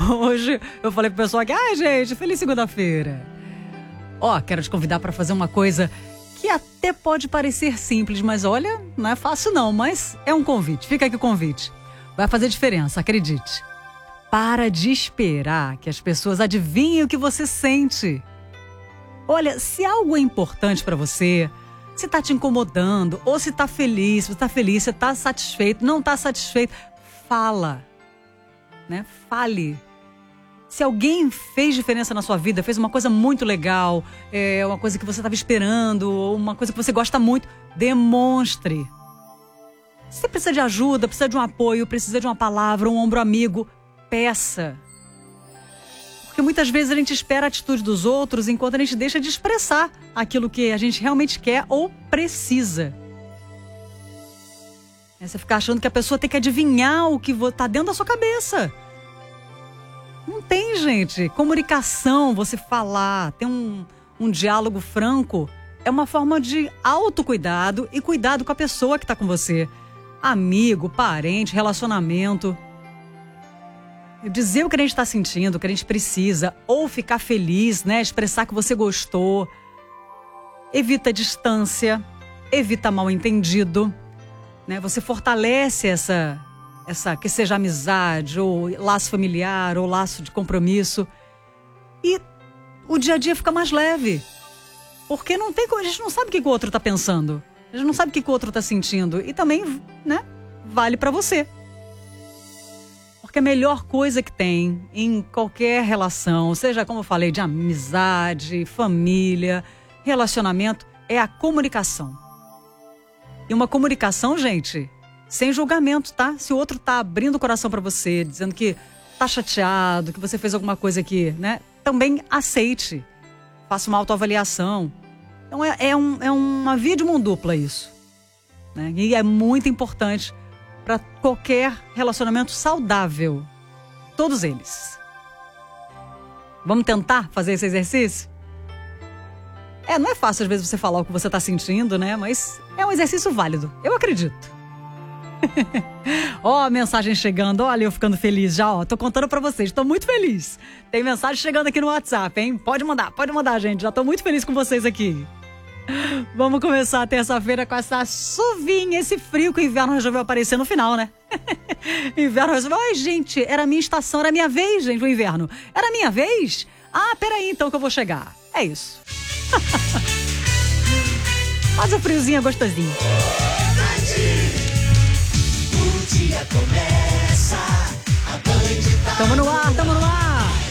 Hoje eu falei pro pessoal aqui, gente, feliz segunda-feira. Quero te convidar para fazer uma coisa que até pode parecer simples, mas olha, não é fácil não, mas é um convite. Fica aqui o convite. Vai fazer diferença, acredite. Para de esperar que as pessoas adivinhem o que você sente. Olha, se algo é importante para você, se tá te incomodando, ou se tá feliz, se tá feliz, se tá satisfeito, não tá satisfeito, fala, né? Fale. Se alguém fez diferença na sua vida, fez uma coisa muito legal, uma coisa que você estava esperando, ou uma coisa que você gosta muito, demonstre. Se você precisa de ajuda, precisa de um apoio, precisa de uma palavra, um ombro amigo, peça. Porque muitas vezes a gente espera a atitude dos outros enquanto a gente deixa de expressar aquilo que a gente realmente quer ou precisa. Você fica achando que a pessoa tem que adivinhar o que está dentro da sua cabeça. Não tem, gente. Comunicação, você falar, ter um diálogo franco, é uma forma de autocuidado e cuidado com a pessoa que está com você. Amigo, parente, relacionamento. Dizer o que a gente está sentindo, o que a gente precisa, ou ficar feliz, né? Expressar que você gostou. Evita distância, evita mal-entendido, né? Você fortalece essa que seja amizade, ou laço familiar, ou laço de compromisso. E o dia a dia fica mais leve. Porque não tem como, a gente não sabe o que o outro está pensando. A gente não sabe o que o outro está sentindo. E também, né, vale para você. Porque a melhor coisa que tem em qualquer relação, seja como eu falei, de amizade, família, relacionamento, é a comunicação. E uma comunicação, gente, sem julgamento, tá? Se o outro tá abrindo o coração pra você, dizendo que tá chateado, que você fez alguma coisa que, né? Também aceite. Faça uma autoavaliação. Então é uma via de mão dupla isso, né? E é muito importante para qualquer relacionamento saudável. Todos eles. Vamos tentar fazer esse exercício? Não é fácil às vezes você falar o que você tá sentindo, né? Mas é um exercício válido. Eu acredito. Ó, mensagem chegando, olha eu ficando feliz já, tô contando pra vocês, tô muito feliz. Tem mensagem chegando aqui no WhatsApp, hein? Pode mandar, gente, já tô muito feliz com vocês aqui. Vamos começar a terça-feira com essa chuvinha, esse frio que o inverno resolveu aparecer no final, né? Inverno resolveu, ai gente, era a minha estação, era a minha vez, gente, o inverno. Era a minha vez? Peraí então que eu vou chegar. É isso. Faz o friozinho gostosinho. O dia começa, a Band tá Tamo no ar,